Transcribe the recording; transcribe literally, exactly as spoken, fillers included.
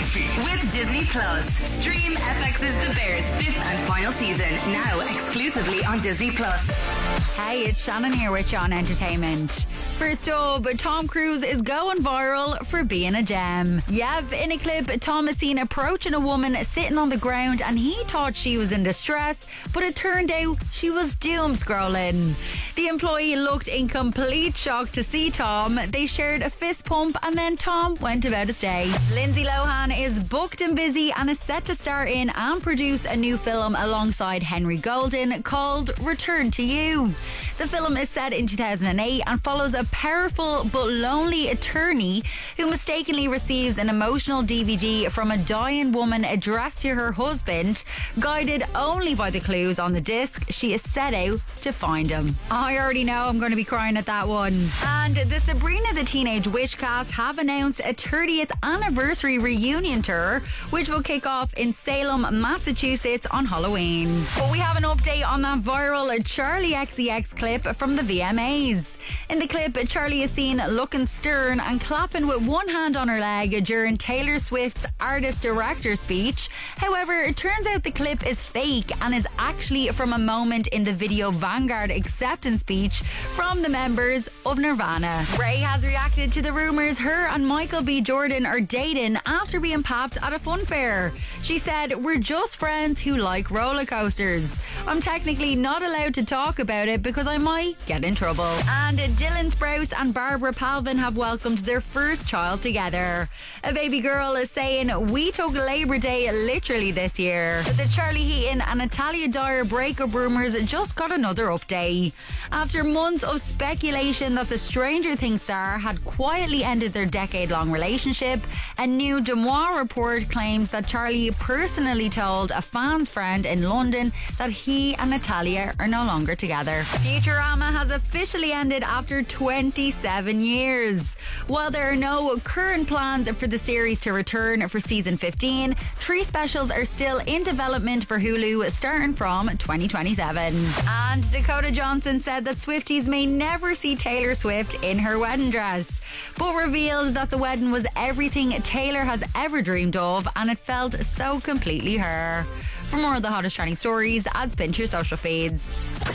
feed. With Disney Plus. Stream F X's The Bears fifth and final season, now exclusively on Disney Plus. Hey, it's Shannon here with you on Entertainment. First up, Tom Cruise is going viral for being a gem. Yev, in a clip, Tom is seen approaching a woman sitting on the ground and he thought she was in distress, but it turned out she was doom scrolling. The employee looked in complete shock to see Tom. They shared a fist pump and then Tom went about his day. Lindsay Lohan is booked and busy and is set to star in and produce a new film alongside Henry Golden called Return to You. The film is set in two thousand eight and follows a powerful but lonely attorney who mistakenly receives an emotional D V D from a dying woman addressed to her husband. Guided only by the clues on the disc, she is set out to find him. I already know I'm going to be crying at that one. And the Sabrina the Teenage Witch cast have announced a thirtieth anniversary reunion tour, which will kick off in Salem, Massachusetts on Halloween. But we have an update on that viral Charlie X C X clip from the V M As. In the clip, Charlie is seen looking stern and clapping with one hand on her leg during Taylor Swift's artist-director speech. However, it turns out the clip is fake and is actually from a moment in the video Vanguard acceptance speech from the members of Nirvana. Ray has reacted to the rumours her and Michael B. Jordan are dating after being papped at a fun fair. She said, "We're just friends who like roller coasters. I'm technically not allowed to talk about it because I might get in trouble." And Dylan Sprouse and Barbara Palvin have welcomed their first child together. A baby girl is saying, "We took Labor Day literally this year." But the Charlie Heaton and Natalia Dyer breakup rumours just got another update. After months of speculation that the Stranger Things star had quietly ended their decade-long relationship, a new Deuxmoi report claims that Charlie personally told a fan's friend in London that he and Natalia are no longer together. Futurama has officially ended after twenty-seven years. While there are no current plans for the series to return for season fifteen, three specials are still in development for Hulu starting from twenty twenty-seven. And Dakota Johnson said that Swifties may never see Taylor Swift in her wedding dress, but revealed that the wedding was everything Taylor has ever dreamed of and it felt so completely her. For more of the hottest trending stories, add spin to your social feeds.